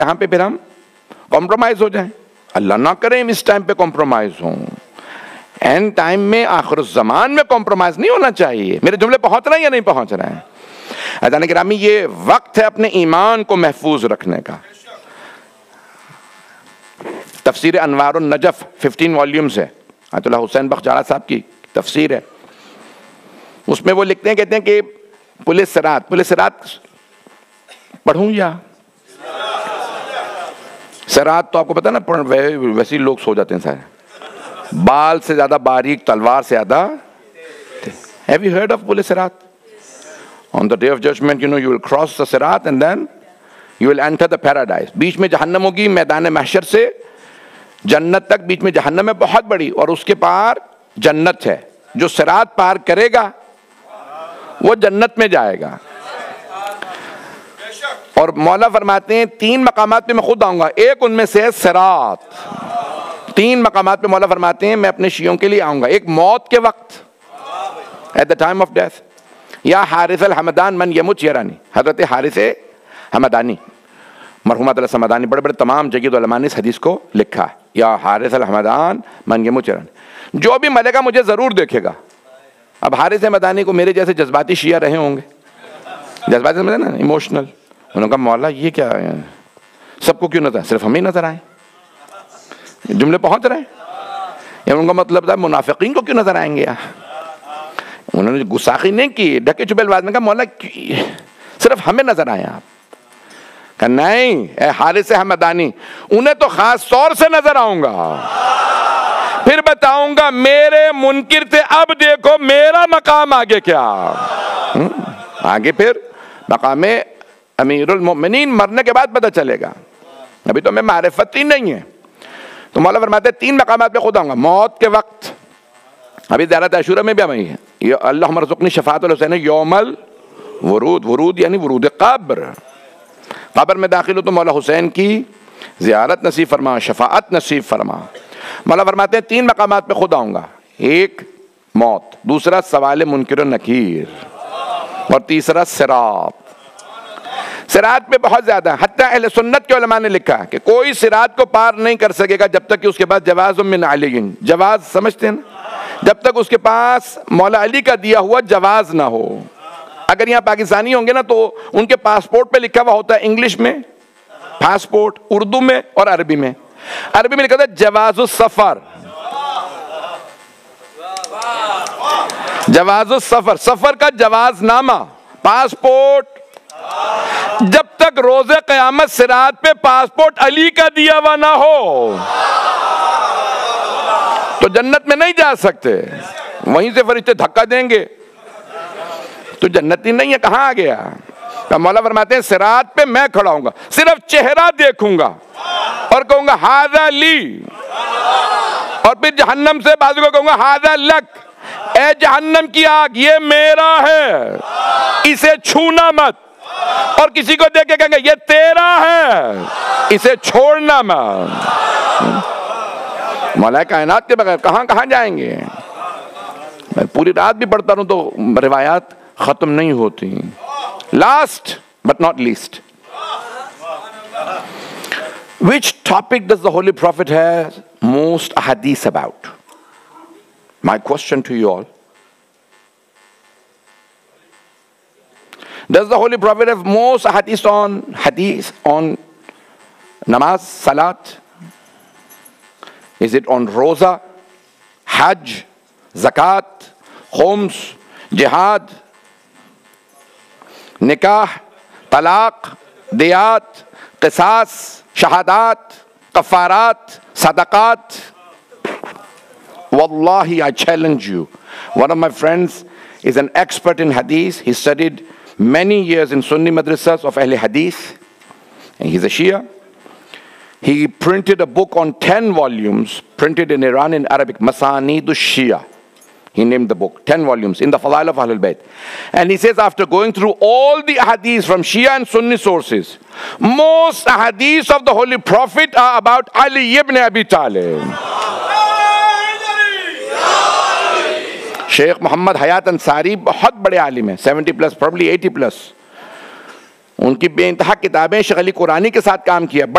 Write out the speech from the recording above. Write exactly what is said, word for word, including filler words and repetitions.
यहाँ पे फिर हम कॉम्प्रोमाइज हो जाएं। अल्लाह ना करे हम इस टाइम पे कॉम्प्रोमाइज हों। एंड टाइम में आखिर ज़मान में कॉम्प्रोमाइज नहीं होना चाहिए। मेरे जुमले पहुंच रहे हैं या नहीं पहुंच रहे हैं? अज़ान गिरामी, ये वक्त है अपने ईमान को महफूज रखने का। तफसीर अनवारुन नजफ फिफ्टीन वॉल्यूम्स है, आयतुल्लाह हुसैन बख्श जाड़ा साहब की तफसीर है। उसमें वो लिखते हैं, कहते हैं कि पुलिस सिरात, पुलिस सिरात पढ़ूं या सिरात तो आपको पता ना, पढ़ वैसे ही लोग सो जाते हैं सारे, बाल से ज्यादा बारीक, तलवार से ज्यादा। Have you heard of police सिरात? On the day of judgment, you know, you will cross the सिरात and then you will enter the paradise. बीच में जहन्नम होगी, मैदान महशर से जन्नत तक बीच में जहन्नम है बहुत बड़ी, और उसके पार जन्नत है। जो सिरात पार करेगा वो जन्नत में जाएगा। और मौला फरमाते हैं तीन मकामात पे मैं खुद आऊंगा, एक उनमें से है सिरात। तीन मकामात पे मौला फरमाते हैं मैं अपने शियों के लिए आऊंगा। एक मौत के वक्त, at the time of death, या हारिस अल हमदान मन यमुत यरानी, हजरत हारिस हमदानी मरहुमा समदानी, बड़े बड़े तमाम जगह उलमा ने इस हदीस को लिखा है, या हारिस अल हमदान मन यमुत यरानी, जो भी मरेगा मुझे जरूर देखेगा। अब हारिस हमदानी को मेरे जैसे जज्बाती शिया रहे होंगे, जज्बाती समझे ना, इमोशनल। उन्होंने कहा मौला ये क्या है, सबको क्यों नजर, सिर्फ हम ही नजर आए? जुमले पहुंच रहे हैं? या उनका मतलब था मुनाफिकीन को क्यों नजर आएंगे? यार उन्होंने गुस्साखी नहीं की, ढके चुपे बाद में कहा मौला सिर्फ हमें नजर आए आप? कहा नहीं, ए हारिस हमदानी, उन्हें तो खास तौर से नजर आऊंगा, फिर बताऊंगा मेरे मुनकिर से अब देखो मेरा मकाम आगे क्या। हुँ? आगे फिर मकाम अमीरुल मोमिनीन मरने के बाद पता चलेगा, अभी तो मैं मारिफत ही नहीं है। तो मौला फरमाते तीन मकामात पे खुद आऊंगा। मौत के वक्त, अभी ज़ियारत अशूरा में भी हमें है, ये अल्लाहुम्मा रज़ुक़नी शफ़ाअतुल हुसैन यौमल वरूद, वरूद यानी वरूद कब्र, कब्र में दाखिल हो तो मौला हुसैन की ज़ियारत नसीब फरमा, शफ़ाअत नसीब फरमा। मौला फरमाते हैं तीन मकामात पे खुद आऊंगा, एक मौत, दूसरा सवाल मुनकिर नकीर, और तीसरा सिरात। सिरात पे बहुत ज्यादा, हत्ता अहले सुन्नत के उलमा ने लिखा कि कोई सिरात को पार नहीं कर सकेगा जब तक कि उसके पास जवाज़ मिन अली, जवाज़ समझते हैं ना, जब तक उसके पास मौला अली का दिया हुआ जवाज़ ना हो। अगर यहाँ पाकिस्तानी होंगे ना तो उनके पासपोर्ट पे लिखा हुआ होता है इंग्लिश में पासपोर्ट, उर्दू में और अरबी में। अरबी में लिखा था जवाज़ुल सफर, जवाज़ुल सफर, सफर का जवाज़नामा, पासपोर्ट। जब तक रोजे क़यामत सिरात पे पासपोर्ट अली का दिया हुआ ना हो तो जन्नत में नहीं जा सकते, वहीं से फरिश्ते धक्का देंगे तो जन्नती नहीं है, कहां आ गया? तो मौला फरमाते हैं सिरात पे मैं खड़ा हूंगा, सिर्फ चेहरा देखूंगा और कहूंगा हाजा ली, और फिर जहन्नम से बाजू को कहूंगा हाजा लक, ए जहन्नम की आग ये मेरा है, इसे छूना मत, और किसी को देख के कहेंगे ये तेरा है, इसे छोड़ना मत। मौला कायनात के बगैर कहां कहां जाएंगे? मैं पूरी रात भी पढ़ता रहूं तो रिवायात खत्म नहीं होती। Last but not least, which topic does the Holy Prophet have most hadith about? My question to you all. Does the Holy Prophet have most hadith on hadith on namaz, salat? Is it on roza, hajj, zakat, khums, jihad, nikah, talaq, diyat, qisas, shahadat, kafarat, sadaqat? Wallahi, I challenge you. One of my friends is an expert in hadith. He studied many years in Sunni madrasas of Ahl Hadith, and he's a Shia. He printed a book on ten volumes, printed in Iran in Arabic, Masanidu Shia. He named the book, ten volumes, in the Fadail of Ahlul Bayt. And he says after going through all the hadiths from Shia and Sunni sources, most hadiths of the Holy Prophet are about Ali ibn Abi Talib. Sheikh Mohammad हयात अंसारी बहुत बड़े आलिम हैं, seventy plus, probably eighty plus. उनकी बेइंतहा किताबें शेख अली कुरानी के साथ काम किया।